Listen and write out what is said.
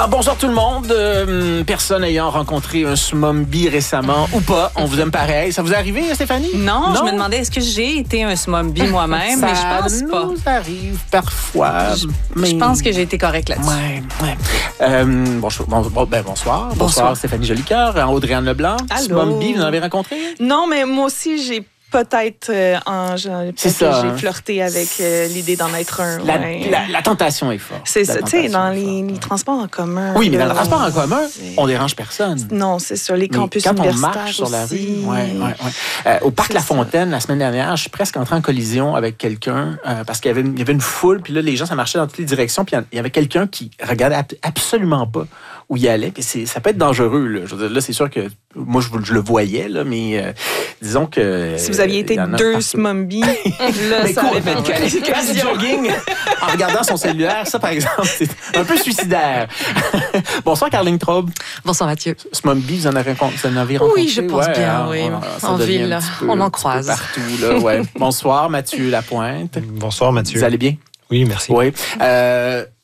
Bonsoir tout le monde. Personne ayant rencontré un smombie récemment ou pas, on vous aime pareil. Ça vous est arrivé, Stéphanie? Non, je me demandais, est-ce que j'ai été un smombie moi-même? Mais je pense pas. Ça nous arrive parfois. Je pense que j'ai été correcte là-dessus. Bonsoir. Bonsoir, Stéphanie Jolicoeur, Audrey-Anne Leblanc. Allô. Smombie, vous en avez rencontré? Non, mais moi aussi, j'ai peut-être j'ai flirté avec l'idée d'en être un. La tentation est forte. C'est ça, tu sais, dans les transports en commun. Oui, mais dans le transport en commun, on dérange personne. Non, c'est sur les campus quand universitaires on marche sur la aussi. rue, au parc La Fontaine, la semaine dernière, je suis presque entré en collision avec quelqu'un parce qu'il y avait une foule, puis là, les gens, ça marchait dans toutes les directions, puis il y avait quelqu'un qui regardait absolument pas où il allait, puis ça peut être dangereux. Là, je veux dire, là c'est sûr que moi, je le voyais, là, mais disons que... Si vous aviez été deux smombies, là, ça aurait fait du jogging en regardant son cellulaire, ça, par exemple, c'est un peu suicidaire. Bonsoir, Caroline Traub. Bonsoir, Mathieu. Smombie, vous en avez rencontré? Oui, je pense bien, oui. En ville, là, on en croise. Partout, là, ouais. Bonsoir, Mathieu Lapointe. Bonsoir, Mathieu. Vous allez bien? Oui, merci. Oui.